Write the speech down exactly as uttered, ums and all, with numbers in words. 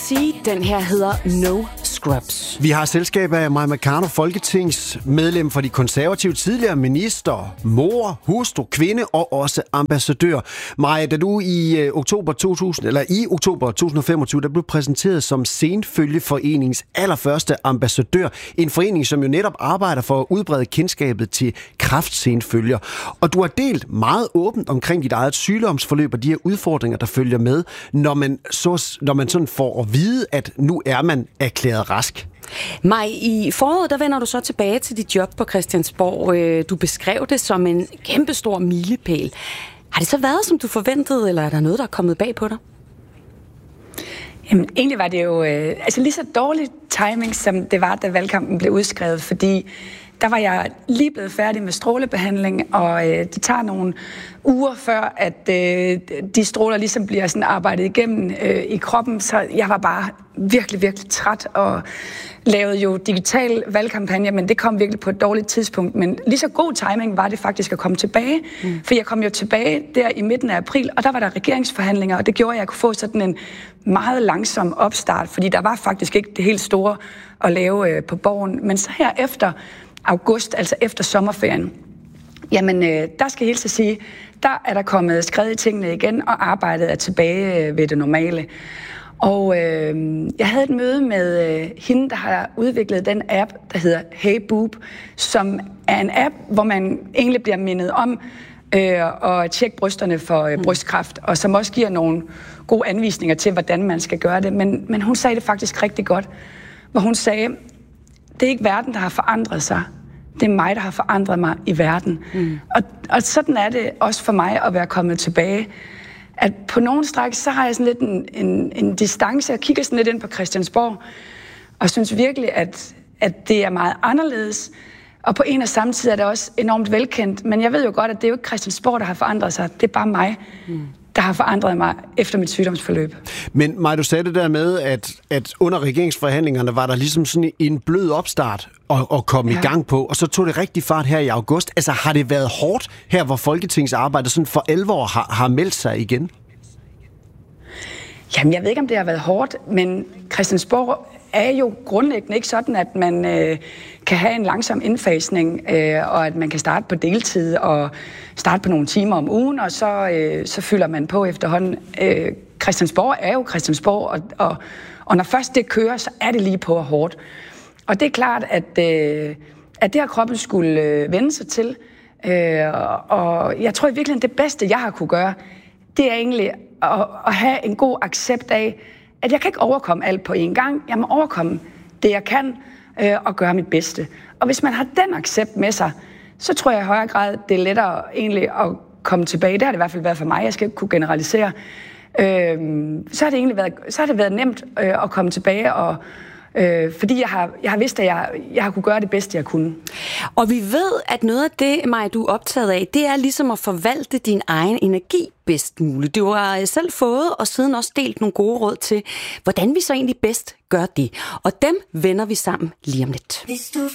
sige, den her hedder No Scrubs. Vi har selskab af Mai Mercado, folketingsmedlem for de konservative, tidligere minister, mor, hustru, kvinde og også ambassadør. Mai, da du i øh, oktober to tusind eller i oktober to tusind og femogtyve, der blev præsenteret som Senfølgeforeningens allerførste ambassadør, en forening, som jo netop arbejder for at udbrede kendskabet til kræftsenfølger. Og du har delt meget åbent omkring dit eget sygdomsforløb og de her udfordringer, der følger med, når man, så, når man sådan får at vide, at nu er man erklæret rask. Maj, i foråret, der vender du så tilbage til dit job på Christiansborg. Du beskrev det som en kæmpestor milepæl. Har det så været, som du forventede, eller er der noget, der er kommet bag på dig? Jamen, egentlig var det jo øh, altså lige så dårlig timing, som det var, da valgkampen blev udskrevet, fordi der var jeg lige blevet færdig med strålebehandling, og øh, det tager nogle uger før, at øh, de stråler ligesom bliver sådan arbejdet igennem øh, i kroppen, så jeg var bare virkelig, virkelig træt og lavede jo digital valgkampagne, men det kom virkelig på et dårligt tidspunkt. Men lige så god timing var det faktisk at komme tilbage, mm. for jeg kom jo tilbage der i midten af april, og der var der regeringsforhandlinger, og det gjorde, at jeg kunne få sådan en meget langsom opstart, fordi der var faktisk ikke det helt store at lave øh, på Borgen. Men så her efter august, altså efter sommerferien, jamen øh, der skal jeg helt så sige, der er der kommet skrevet i tingene igen, og arbejdet er tilbage øh, ved det normale. Og øh, jeg havde et møde med øh, hende, der har udviklet den app, der hedder Hey Boob, som er en app, hvor man egentlig bliver mindet om øh, at tjekke brysterne for øh, brystkræft, og som også giver nogle gode anvisninger til, hvordan man skal gøre det. Men, men hun sagde det faktisk rigtig godt, hvor hun sagde, det er ikke verden, der har forandret sig. Det er mig, der har forandret mig i verden. Mm. Og, og sådan er det også for mig at være kommet tilbage. At på nogle stræk, så har jeg sådan lidt en, en, en distance. Jeg kigger sådan lidt ind på Christiansborg, og synes virkelig, at, at det er meget anderledes. Og på en og samme tid er det også enormt velkendt. Men jeg ved jo godt, at det er jo ikke Christiansborg, der har forandret sig. Det er bare mig, mm. der har forandret mig efter mit sygdomsforløb. Men Maj, du sagde det der med, at, at under regeringsforhandlingerne var der ligesom sådan en blød opstart at, at komme ja. i gang på, og så tog det rigtig fart her i august. Altså har det været hårdt her, hvor folketingsarbejdet sådan for alvor har, har meldt sig igen? Jamen, jeg ved ikke, om det har været hårdt, men Christiansborg er jo grundlæggende ikke sådan, at man øh, kan have en langsom indfasning, øh, og at man kan starte på deltid og starte på nogle timer om ugen, og så, øh, så fylder man på efterhånden. Øh, Christiansborg er jo Christiansborg, og, og, og når først det kører, så er det lige på og hårdt. Og det er klart, at, øh, at det har kroppen skulle øh, vende sig til, øh, og jeg tror i virkeligheden, det bedste, jeg har kunne gøre, det er egentlig at, at have en god accept af, at jeg kan ikke overkomme alt på én gang. Jeg må overkomme det, jeg kan, øh, og gøre mit bedste. Og hvis man har den accept med sig, så tror jeg i højere grad, det er lettere egentlig at komme tilbage. Det har det i hvert fald været for mig. Jeg skal ikke kunne generalisere. Øh, så har det egentlig været, så har det været nemt øh, at komme tilbage, og Øh, fordi jeg har, jeg har vidst, at jeg, jeg har kunne gøre det bedste, jeg kunne. Og vi ved, at noget af det, Maj, du er optaget af, det er ligesom at forvalte din egen energi bedst muligt. Du har selv fået og siden også delt nogle gode råd til, hvordan vi så egentlig bedst gør det. Og dem vender vi sammen lige om lidt. Hvis du